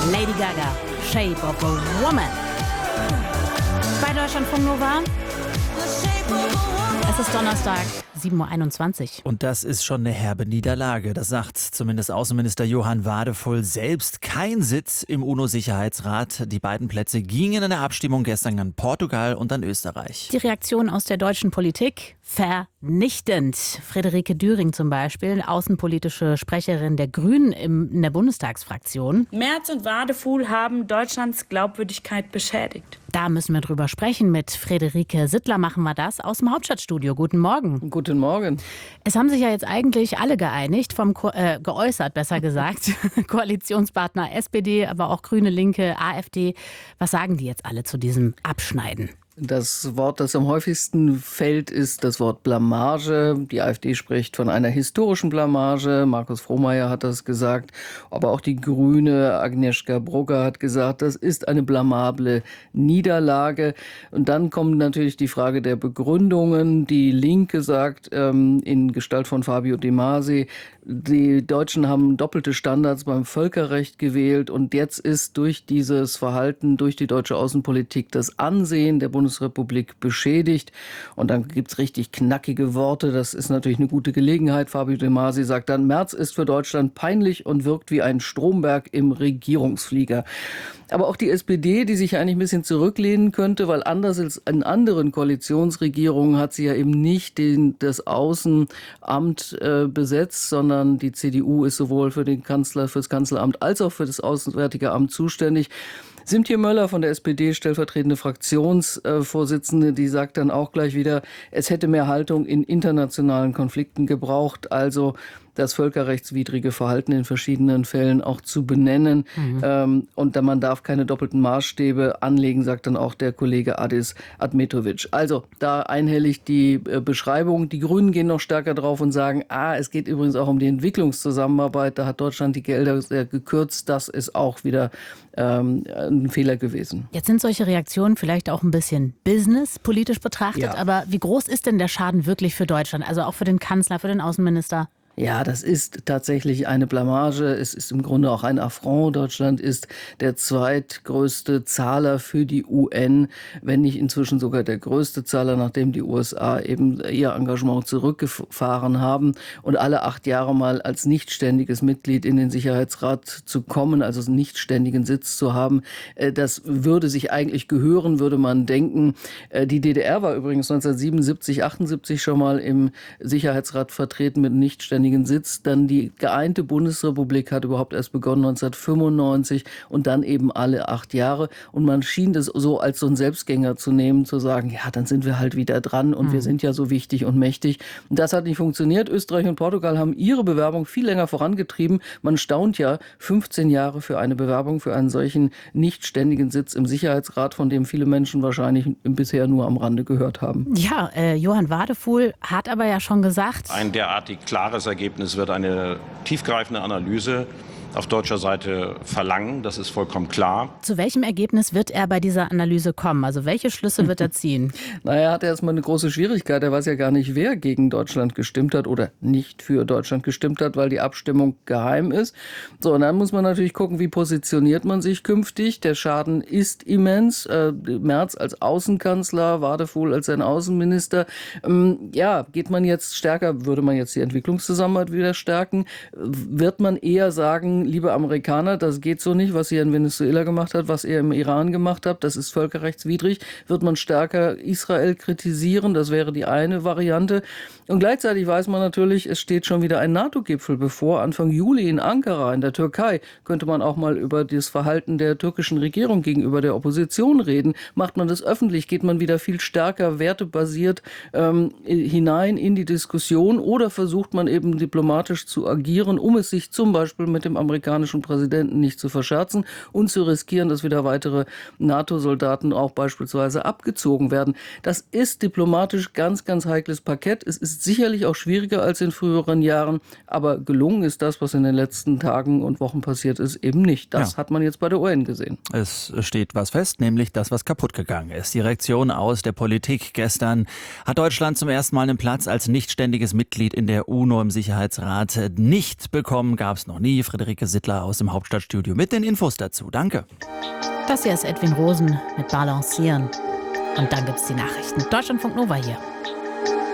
Lady Gaga, Shape of a Woman. Bei Deutschlandfunk Nova. Es ist Donnerstag, 7:21 Uhr. Und das ist schon eine herbe Niederlage. Das sagt zumindest Außenminister Johann Wadephul selbst. Kein Sitz im UNO-Sicherheitsrat. Die beiden Plätze gingen in der Abstimmung gestern an Portugal und an Österreich. Die Reaktion aus der deutschen Politik? Vernichtend. Friederike Düring zum Beispiel, außenpolitische Sprecherin der Grünen in der Bundestagsfraktion. Merz und Wadephul haben Deutschlands Glaubwürdigkeit beschädigt. Da müssen wir drüber sprechen. Mit Friederike Sittler machen wir das aus dem Hauptstadtstudio. Guten Morgen. Guten Morgen. Es haben sich ja jetzt eigentlich alle geeinigt, geäußert, besser gesagt. Koalitionspartner SPD, aber auch Grüne, Linke, AfD. Was sagen die jetzt alle zu diesem Abschneiden? Das Wort, das am häufigsten fällt, ist das Wort Blamage. Die AfD spricht von einer historischen Blamage. Markus Frohnmayer hat das gesagt. Aber auch die Grüne Agnieszka Brugger hat gesagt, das ist eine blamable Niederlage. Und dann kommt natürlich die Frage der Begründungen. Die Linke sagt in Gestalt von Fabio De Masi, die Deutschen haben doppelte Standards beim Völkerrecht gewählt. Und jetzt ist durch dieses Verhalten, durch die deutsche Außenpolitik das Ansehen der Bundesrepublik beschädigt. Und dann gibt's richtig knackige Worte. Das ist natürlich eine gute Gelegenheit. Fabio De Masi sagt dann, Merz ist für Deutschland peinlich und wirkt wie ein Stromberg im Regierungsflieger. Aber auch die SPD, die sich eigentlich ein bisschen zurücklehnen könnte, weil anders als in anderen Koalitionsregierungen hat sie ja eben nicht das Außenamt besetzt, sondern die CDU ist sowohl für das Kanzleramt als auch für das Auswärtige Amt zuständig. Simtje Möller von der SPD, stellvertretende Fraktionsvorsitzende, die sagt dann auch gleich wieder, es hätte mehr Haltung in internationalen Konflikten gebraucht, also das völkerrechtswidrige Verhalten in verschiedenen Fällen auch zu benennen. Und man darf keine doppelten Maßstäbe anlegen, sagt dann auch der Kollege Adis Admetovic. Also da einhellig die Beschreibung. Die Grünen gehen noch stärker drauf und sagen, es geht übrigens auch um die Entwicklungszusammenarbeit. Da hat Deutschland die Gelder sehr gekürzt. Das ist auch wieder ein Fehler gewesen. Jetzt sind solche Reaktionen vielleicht auch ein bisschen businesspolitisch betrachtet. Ja. Aber wie groß ist denn der Schaden wirklich für Deutschland? Also auch für den Kanzler, für den Außenminister? Ja, das ist tatsächlich eine Blamage. Es ist im Grunde auch ein Affront. Deutschland ist der zweitgrößte Zahler für die UN, wenn nicht inzwischen sogar der größte Zahler, nachdem die USA eben ihr Engagement zurückgefahren haben. Und alle 8 Jahre mal als nichtständiges Mitglied in den Sicherheitsrat zu kommen, also einen nichtständigen Sitz zu haben, das würde sich eigentlich gehören, würde man denken. Die DDR war übrigens 1977, 78 schon mal im Sicherheitsrat vertreten mit nichtständigen Sitz. Dann die geeinte Bundesrepublik hat überhaupt erst begonnen 1995 und dann eben alle 8 Jahre. Und man schien das so als so ein Selbstgänger zu nehmen, zu sagen, ja, dann sind wir halt wieder dran und wir sind ja so wichtig und mächtig. Und das hat nicht funktioniert. Österreich und Portugal haben ihre Bewerbung viel länger vorangetrieben. Man staunt ja, 15 Jahre für eine Bewerbung für einen solchen nichtständigen Sitz im Sicherheitsrat, von dem viele Menschen wahrscheinlich bisher nur am Rande gehört haben. Ja, Johann Wadephul hat aber ja schon gesagt, Ein derartig klares Ergebnis wird eine tiefgreifende Analyse auf deutscher Seite verlangen. Das ist vollkommen klar. zu welchem Ergebnis wird er bei dieser Analyse kommen? Also welche Schlüsse wird er ziehen? Er hatte erstmal eine große Schwierigkeit. Er weiß ja gar nicht, wer gegen Deutschland gestimmt hat oder nicht für Deutschland gestimmt hat, weil die Abstimmung geheim ist. So, und dann muss man natürlich gucken, wie positioniert man sich künftig. Der Schaden ist immens. Merz als Außenkanzler, Wadephul als sein Außenminister. Geht man jetzt stärker, würde man jetzt die Entwicklungszusammenarbeit wieder stärken? Wird man eher sagen, liebe Amerikaner, das geht so nicht, was ihr in Venezuela gemacht habt, was ihr im Iran gemacht habt, das ist völkerrechtswidrig. Wird man stärker Israel kritisieren? Das wäre die eine Variante. Und gleichzeitig weiß man natürlich, es steht schon wieder ein NATO-Gipfel bevor. Anfang Juli in Ankara in der Türkei könnte man auch mal über das Verhalten der türkischen Regierung gegenüber der Opposition reden. Macht man das öffentlich? Geht man wieder viel stärker wertebasiert hinein in die Diskussion oder versucht man eben diplomatisch zu agieren, um es sich zum Beispiel mit dem amerikanischen Präsidenten nicht zu verscherzen und zu riskieren, dass wieder weitere NATO-Soldaten auch beispielsweise abgezogen werden. Das ist diplomatisch ganz, ganz heikles Parkett. Es ist sicherlich auch schwieriger als in früheren Jahren, aber gelungen ist das, was in den letzten Tagen und Wochen passiert ist, eben nicht. Das hat man jetzt bei der UN gesehen. Es steht was fest, nämlich das, was kaputt gegangen ist. Die Reaktion aus der Politik gestern: Hat Deutschland zum ersten Mal einen Platz als nichtständiges Mitglied in der UNO im Sicherheitsrat nicht bekommen, gab es noch nie. Friederike Maike Sittler aus dem Hauptstadtstudio mit den Infos dazu. Danke. Das hier ist Edwin Rosen mit Balancieren. Und dann gibt's die Nachrichten. Deutschlandfunk Nova hier.